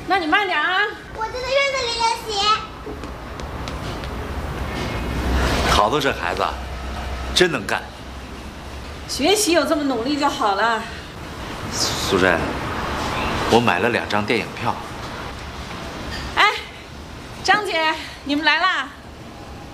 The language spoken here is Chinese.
那你慢点啊！ 我就在院子里练习。 桃子这孩子真能干， 学习有这么努力就好了。 苏珍，我买了2张电影票。 哎，张姐，你们来啦！